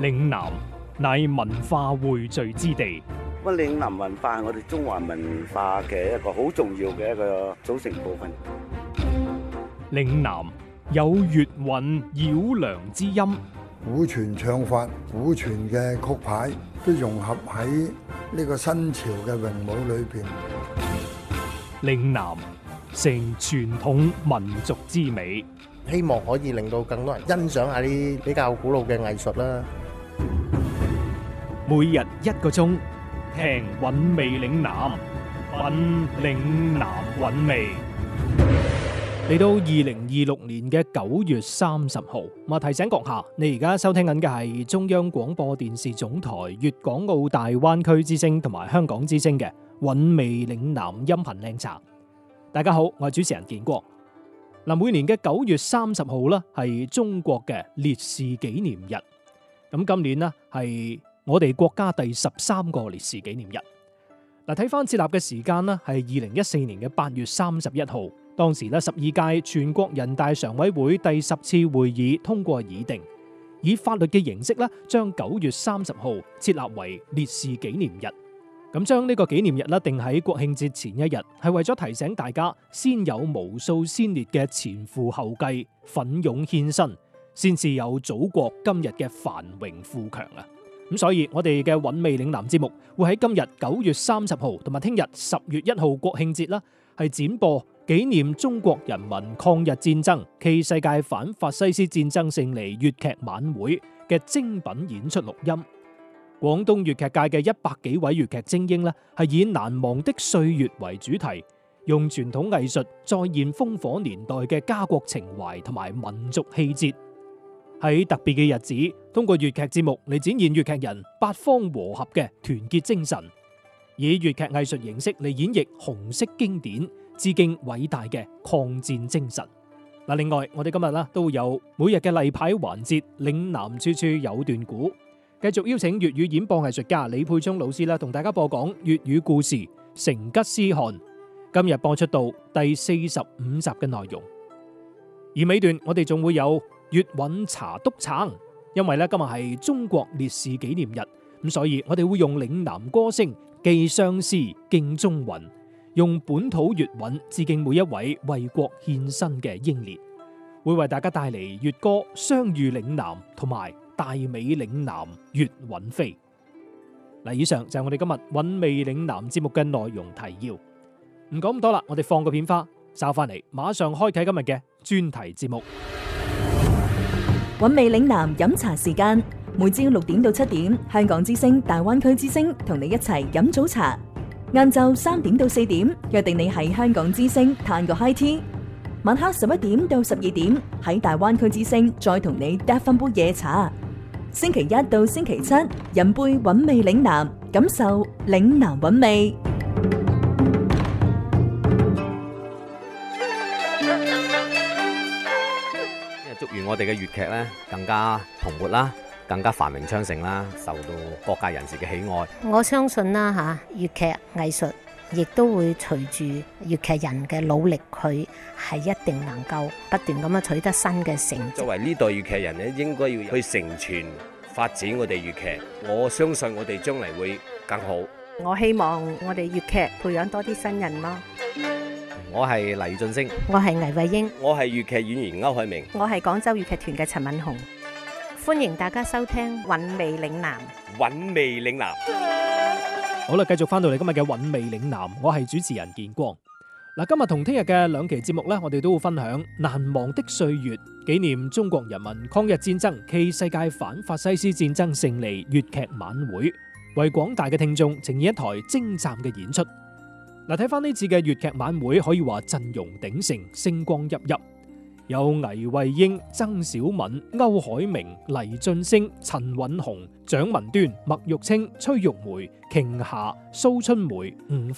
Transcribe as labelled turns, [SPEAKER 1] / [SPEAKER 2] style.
[SPEAKER 1] 嶺南乃文化匯聚之地，
[SPEAKER 2] 咁嶺南文化係我哋中華文化嘅一個好重要嘅一個組成部分。
[SPEAKER 1] 嶺南有粵韻繞梁之音，
[SPEAKER 3] 古傳唱法、古傳嘅曲牌都融合喺呢個新潮嘅詠舞裏邊。
[SPEAKER 1] 嶺南成傳統民族之美，
[SPEAKER 4] 希望可以令到更多人欣賞下啲比較古老嘅藝術啦。
[SPEAKER 1] 每日1個鐘，聽韻味嶺南，品嶺南韻味。嚟到2026年嘅9月30號，我提醒閣下，你而家收聽緊嘅係中央廣播電視總台粵港澳大灣區之聲同埋香港之聲嘅韻味嶺南音頻靚茶。大家好，我係主持人建國。每年嘅9月30號呢係中國嘅烈士紀念日。咁今年呢係我哋國家第13個烈士紀念日。睇翻設立嘅時間呢係2014年嘅8月31號。當時呢12屆全國人大常委會第10次會議通過議定，以法律嘅形式呢將9月30號設立為烈士紀念日。咁將呢個紀念日呢定喺國慶節前一日，係為咗提醒大家先有無數先烈嘅前赴後繼、奮勇獻身，先至有祖國今日嘅繁榮富強啊！咁所以我哋嘅韻味嶺南節目會喺今日9月30號同埋聽日10月1號國慶節啦，係展播紀念中國人民抗日戰爭暨世界反法西斯戰爭勝利粵劇晚會嘅精品演出錄音。廣東粵劇界嘅100幾位粵劇精英呢，係以難忘的歲月為主題，用傳統藝術再現烽火年代嘅家國情懷同埋民族氣節。喺特別嘅日子，通過粵劇節目嚟展現粵劇人八方和合嘅團結精神，以粵劇藝術形式嚟演繹紅色經典，致敬偉大嘅抗戰精神。另外我哋今日都有每日嘅例牌環節，嶺南處處有段古，繼續邀請粵語演播藝術家李佩聰老師同大家播講粵語故事《成吉思汗》。今日播出到第45集嘅內容，而尾段我哋仲會有粵韻茶篤撐，因為今日係中國烈士紀念日，咁所以我哋會用嶺南歌聲寄相思敬忠魂，用本土粵韻致敬每一位為國獻身嘅英烈，會為大家帶嚟粵歌《相遇嶺南》同埋《大美嶺南粵韻飛》。以上就係我哋今日韻味嶺南節目嘅內容提要。唔講咁多啦，我哋放個片花，稍翻嚟馬上開啟今日嘅專題節目。
[SPEAKER 5] 韻味嶺南飲茶時間，每朝6點到7點，香港之聲、大灣區之聲同你一齊飲早茶。晏晝3點到4點，約定你喺香港之聲嘆個 high tea。晚黑11點到12點，喺大灣區之聲再同你嗒翻杯夜茶。星期一到星期七，飲杯韻味嶺南，感受嶺南韻味。
[SPEAKER 6] 祝願我哋嘅粵劇咧更加蓬勃啦，更加繁榮昌盛啦，受到各界人士嘅喜愛。
[SPEAKER 7] 我相信啦粵劇藝術亦都會隨住粵劇人嘅努力，佢係一定能夠不斷咁樣取得新嘅成績。
[SPEAKER 8] 作為呢代粵劇人咧，應該要去承傳發展我哋粵劇。我相信我哋將嚟會更好。
[SPEAKER 9] 我希望我哋粵劇培養多啲新人咯。
[SPEAKER 6] 我係黎俊升，
[SPEAKER 7] 我係倪慧英，
[SPEAKER 8] 我係粵劇演員歐海明，
[SPEAKER 9] 我係廣州粵劇團嘅陳敏紅。
[SPEAKER 7] 歡迎大家收聽韻味嶺南。
[SPEAKER 8] 韻味嶺南。
[SPEAKER 1] 好啦，繼續翻到嚟今日嘅韻味嶺南，我係主持人建光。今日同聽日嘅2期節目呢，我哋都會分享難忘的歲月，紀念中國人民抗日戰爭暨世界反法西斯戰爭勝利粵劇晚會，為廣大嘅聽眾呈現一台精湛嘅演出。睇翻呢次嘅粵劇晚會，可以話陣容鼎盛，星光熠熠，有倪慧英、曾小敏、歐海明、黎俊升、陳允雄、蔣文端、麥玉清、崔玉梅、瓊霞、蘇春梅、吳